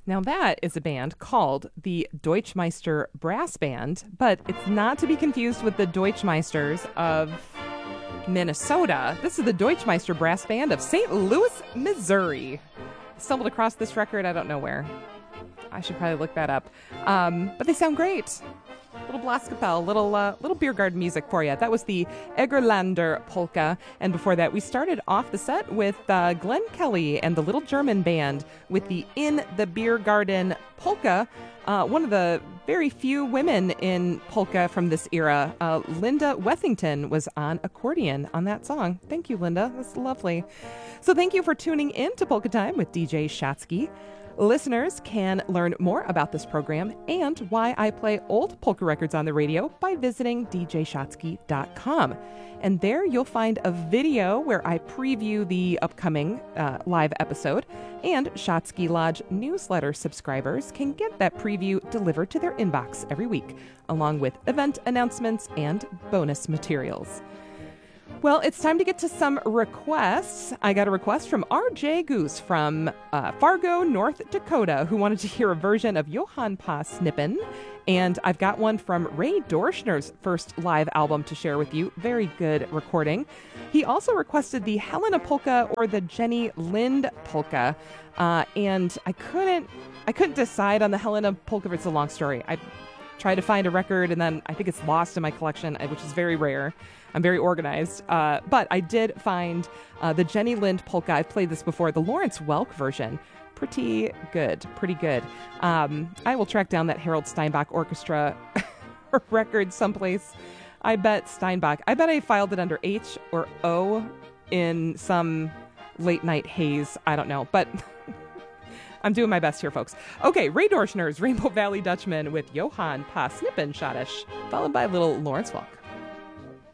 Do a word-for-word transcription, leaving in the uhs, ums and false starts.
Now that is a band called the Deutschmeister Brass Band, but it's not to be confused with the Deutschmeisters of Minnesota. This is the Deutschmeister Brass Band of Saint Louis, Missouri. Stumbled across this record, I don't know where. I should probably look that up. Um, but they sound great. Little Blaskapelle, little uh, little beer garden music for you. That was the Egerlander Polka. And before that, we started off the set with uh, Glenn Kelly and the Little German Band with the In the Beer Garden Polka. Uh, one of the very few women in polka from this era, uh, Linda Wethington, was on accordion on that song. Thank you, Linda. That's lovely. So thank you for tuning in to Polka Time with D J Shotsky. Listeners can learn more about this program and why I play old polka records on the radio by visiting d j shotsky dot com. And there you'll find a video where I preview the upcoming uh, live episode, and Shotsky Lodge newsletter subscribers can get that preview delivered to their inbox every week, along with event announcements and bonus materials. Well, it's time to get to some requests. I got a request from R J Goose from uh, Fargo, North Dakota, who wanted to hear a version of Johann Pa Snippen. And I've got one from Ray Dorschner's first live album to share with you. Very good recording. He also requested the Helena Polka or the Jenny Lind Polka. Uh, and I couldn't, I couldn't decide on the Helena Polka. It's a long story. I tried to find a record, and then I think it's lost in my collection, which is very rare. I'm very organized. Uh, but I did find uh, the Jenny Lind Polka. I've played this before, the Lawrence Welk version. Pretty good, pretty good. Um, I will track down that Harold Steinbach Orchestra record someplace. I bet Steinbach, I bet I filed it under H or O in some late night haze. I don't know, but I'm doing my best here, folks. Okay, Ray Dorschner's Rainbow Valley Dutchman with Johann Pa Snippen Schottisch, followed by little Lawrence Welk.